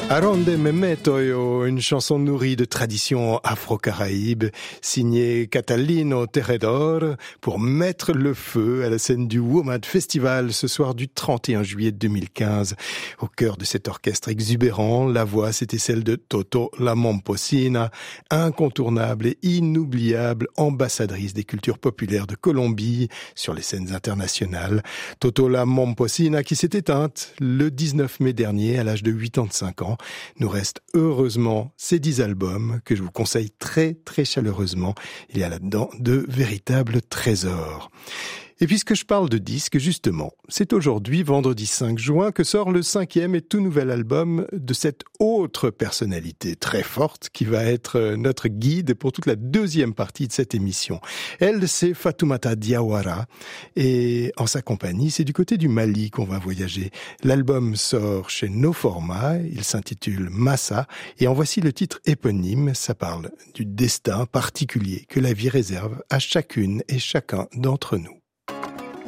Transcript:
Aronde Memetoyo, une chanson nourrie de traditions afro-caraïbes, signée Catalino Tejedor, pour mettre le feu à la scène du WOMAD Festival ce soir du 31 juillet 2015. Au cœur de cet orchestre exubérant, la voix c'était celle de Toto La Momposina, incontournable et inoubliable ambassadrice des cultures populaires de Colombie sur les scènes internationales. Toto La Momposina qui s'est éteinte le 19 mai dernier à l'âge de 85 ans. Nous reste heureusement ces 10 albums que je vous conseille très très chaleureusement. Il y a là-dedans de véritables trésors. Et puisque je parle de disques, justement, c'est aujourd'hui, vendredi 5 juin, que sort le 5e et tout nouvel album de cette autre personnalité très forte qui va être notre guide pour toute la deuxième partie de cette émission. Elle, c'est Fatoumata Diawara et en sa compagnie, c'est du côté du Mali qu'on va voyager. L'album sort chez No Format, il s'intitule Massa et en voici le titre éponyme. Ça parle du destin particulier que la vie réserve à chacune et chacun d'entre nous.